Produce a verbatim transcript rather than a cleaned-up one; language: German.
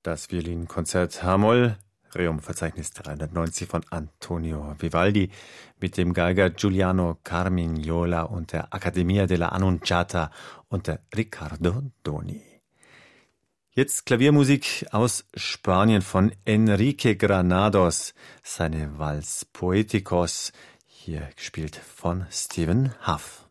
Das Violinkonzert H-Moll, Rerum-Verzeichnis dreihundertneunzig von Antonio Vivaldi mit dem Geiger Giuliano Carmignola und der Accademia della Annunciata unter Riccardo Doni. Jetzt Klaviermusik aus Spanien von Enrique Granados, seine Vals Poeticos, hier gespielt von Stephen Huff.